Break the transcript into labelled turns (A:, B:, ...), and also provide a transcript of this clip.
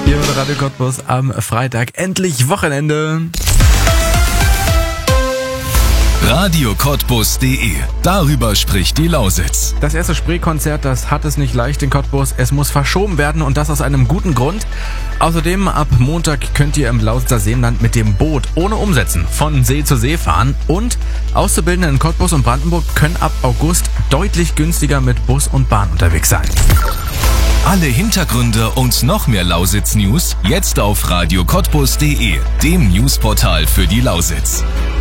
A: Hier bei Radio Cottbus am Freitag. Endlich Wochenende.
B: RadioCottbus.de. Darüber spricht die Lausitz.
A: Das erste Spreekonzert, das hat es nicht leicht in Cottbus. Es muss verschoben werden und das aus einem guten Grund. Außerdem ab Montag könnt ihr im Lausitzer Seenland mit dem Boot ohne Umsetzen von See zu See fahren. Und Auszubildende in Cottbus und Brandenburg können ab August deutlich günstiger mit Bus und Bahn unterwegs sein.
B: Alle Hintergründe und noch mehr Lausitz-News jetzt auf RadioCottbus.de, dem Newsportal für die Lausitz.